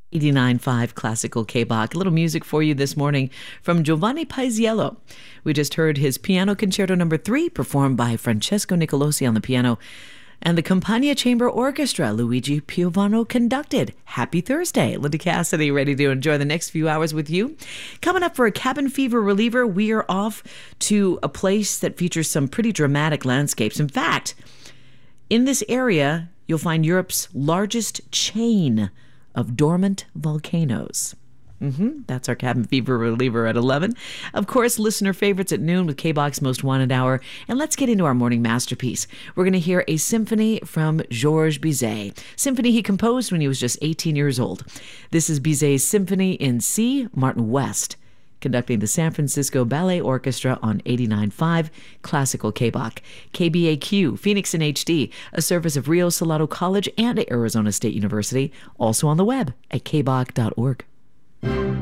89.5 Classical K-Bach. A little music for you this morning from Giovanni Paisiello. We just heard his Piano Concerto No. 3 performed by Francesco Nicolosi on the piano, and the Campania Chamber Orchestra, Luigi Piovano, conducted. Happy Thursday. Linda Cassidy ready to enjoy the next few hours with you. Coming up for a cabin fever reliever, we are off to a place that features some pretty dramatic landscapes. In fact, in this area, you'll find Europe's largest chain of dormant volcanoes. That's our cabin fever reliever at 11. Of course, listener favorites at noon with K-Bach's Most Wanted Hour. And let's get into our morning masterpiece. We're going to hear a symphony from Georges Bizet. Symphony he composed when he was just 18 years old. This is Bizet's Symphony in C. Martin West, conducting the San Francisco Ballet Orchestra on 89.5 Classical K-Bach. KBAQ, Phoenix in HD, a service of Rio Salado College and Arizona State University, also on the web at kbach.org.